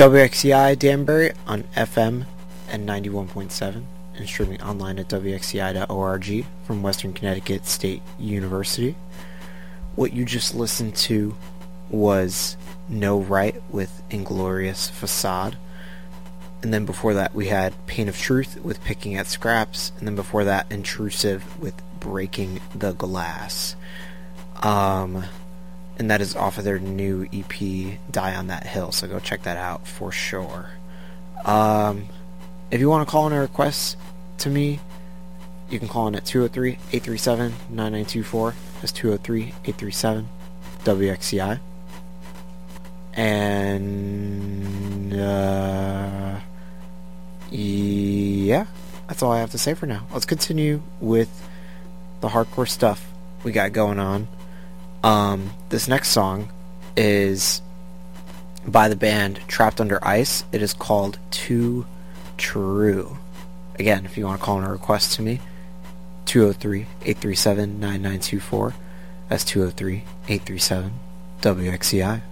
WXCI Danbury on FM and 91.7 and streaming online at wxci.org from Western Connecticut State University. What you just listened to was No Right with Inglorious Facade. And then before that we had Pain of Truth with Picking at Scraps. And then before that Intrusive with Breaking the Glass. And that is off of their new EP, Die on That Hill, so go check that out for sure. If you want to call in a request to me, you can call in at 203-837-9924. That's 203-837-WXCI. And, yeah, that's all I have to say for now. Let's continue with the hardcore stuff we got going on. This next song is by the band Trapped Under Ice. It is called Too True. Again, if you want to call in a request to me, 203-837-9924. That's 203-837-WXCI.